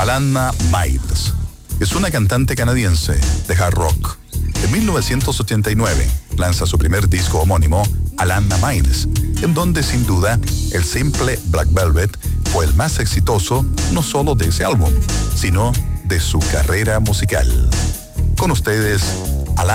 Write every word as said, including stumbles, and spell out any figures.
Alana Miles es una cantante canadiense de hard rock. En mil novecientos ochenta y nueve lanza su primer disco homónimo, Alana Miles, en donde sin duda el simple Black Velvet fue el más exitoso no solo de ese álbum, sino de su carrera musical. Con ustedes,